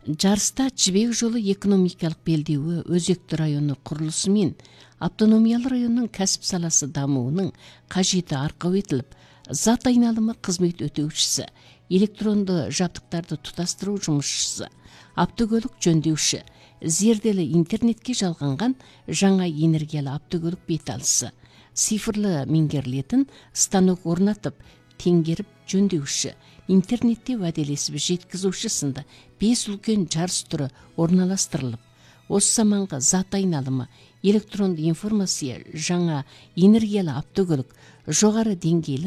Жарыста Жібек жолы экономикалық белдеуі өзекті районы құрылысы мен автономиялы районның кәсіп саласы дамуының қажеті арқау етіліп, зат айналымы қызмет өтеушісі, электронды жабдықтарды тұтастыру жұмысшысы, автокөлік жөндеуші, зерделі интернетке жалғанған жаңа энергиялы автокөлік беталысы, цифрлы меңгерілетін станок орнатып, теңгеріп жөндеуші, интернетте уәделесіп жеткізуші сынды 5 үлкен жарыс түрі орналастырылып, осы заманғы зат айналымы, электронды информация, жаңа энергиялы автокөлік, жоғары деңгейлі